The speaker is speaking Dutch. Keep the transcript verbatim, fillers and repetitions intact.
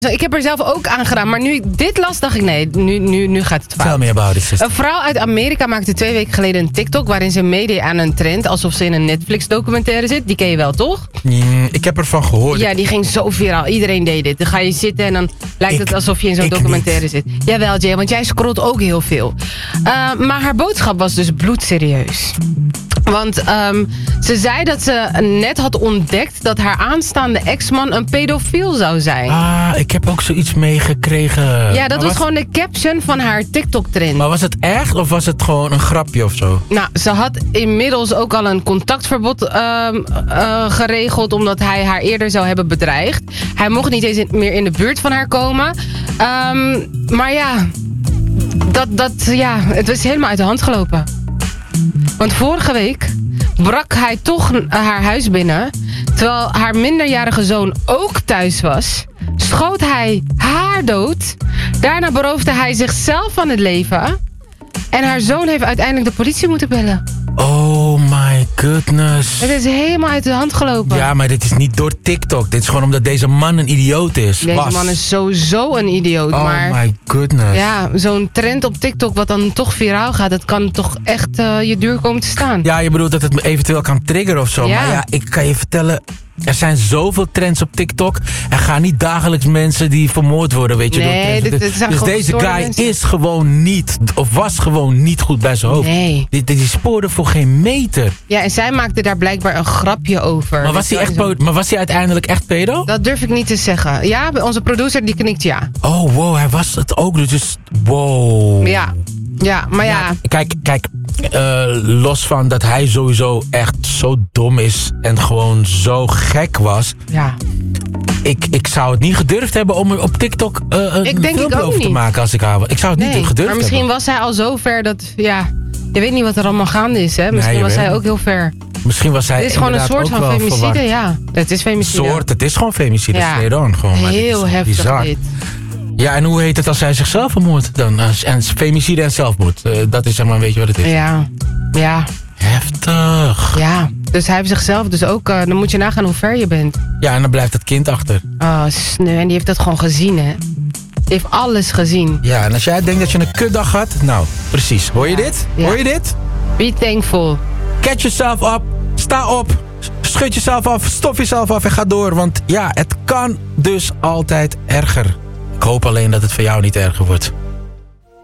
Ik heb er zelf ook aan gedaan. Maar nu ik dit las, dacht ik nee, nu, nu, nu gaat het fout. Tell me about it, sister. Een vrouw uit Amerika maakte twee weken geleden een TikTok... waarin ze meedeed aan een trend alsof ze in een Netflix-documentaire zit. Die ken je wel, toch? Mm, ik heb ervan gehoord. Ja, die ging zo viraal. Iedereen deed dit. Dan ga je zitten en dan lijkt het Ik- alsof je in zo'n ik documentaire niet. zit. Jawel, Jay, want jij scrolt ook heel veel. Uh, maar haar boodschap was dus bloedserieus. Want um, ze zei dat ze net had ontdekt... dat haar aanstaande ex-man een pedofiel zou zijn. Ah, ik heb ook zoiets meegekregen. Ja, dat Maar was, was gewoon de caption van haar TikTok-trend. Maar was het echt of was het gewoon een grapje of zo? Nou, ze had inmiddels ook al een contactverbod uh, uh, geregeld... omdat hij haar eerder zou hebben bedreigd. Hij mocht niet eens in, meer in de buurt van haar komen. Um, maar ja, dat, dat, ja, het was helemaal uit de hand gelopen. Want vorige week brak hij toch haar huis binnen... terwijl haar minderjarige zoon ook thuis was... schoot hij haar dood. Daarna beroofde hij zichzelf van het leven... en haar zoon heeft uiteindelijk de politie moeten bellen. Oh my goodness. Het is helemaal uit de hand gelopen. Ja, maar dit is niet door TikTok. Dit is gewoon omdat deze man een idioot is. Deze Was. man is sowieso een idioot. Oh maar my goodness. ja, zo'n trend op TikTok wat dan toch viraal gaat... dat kan toch echt uh, je duur komen te staan. Ja, je bedoelt dat het me eventueel kan triggeren of zo. Ja. Maar ja, ik kan je vertellen... Er zijn zoveel trends op TikTok. Er gaan niet dagelijks mensen die vermoord worden, weet je. Nee, door dit, dit zijn dus gewoon deze gestoorde guy mensen. is gewoon niet, of was gewoon niet goed bij zijn hoofd. Nee. Die, die spoorde voor geen meter. Ja, en zij maakte daar blijkbaar een grapje over. Maar was, hij echt po- maar was hij uiteindelijk echt pedo? Dat durf ik niet te zeggen. Ja, onze producer die knikt ja. Oh, wow, hij was het ook. Dus, wow. Ja, ja maar ja. Ja, kijk, kijk uh, los van dat hij sowieso echt zo dom is en gewoon zo gek was. Ja. Ik, ik zou het niet gedurfd hebben om er op TikTok uh, een Ik denk filmpje ik ook over te niet. maken als ik haar was. Ik zou het Nee, niet gedurfd maar misschien hebben. was hij al zo ver dat, ja... Je weet niet wat er allemaal gaande is, hè? Misschien je was weet hij het. ook heel ver. Misschien was hij Het is gewoon een inderdaad soort ook van wel femicide, verward. ja. Het is femicide. Soort, het is gewoon femicide. Ja. Straight on, gewoon. Maar dit Heel is heftig bizar. dit. Ja, en hoe heet het als hij zichzelf vermoordt dan? Uh, en femicide en zelfmoord. Uh, dat is zeg maar, weet je wat het is? Ja, ja, Heftig. ja. Dus hij heeft zichzelf dus ook... Uh, dan moet je nagaan hoe ver je bent. Ja, en dan blijft het kind achter. Oh, sneu. En die heeft dat gewoon gezien, hè? Die heeft alles gezien. Ja, en als jij denkt dat je een kutdag had... Nou, precies. Hoor je Ja. dit? Ja. Hoor je dit? Be thankful. Catch yourself up. Sta op. Schud jezelf af. Stof jezelf af en ga door. Want ja, het kan dus altijd erger. Ik hoop alleen dat het voor jou niet erger wordt.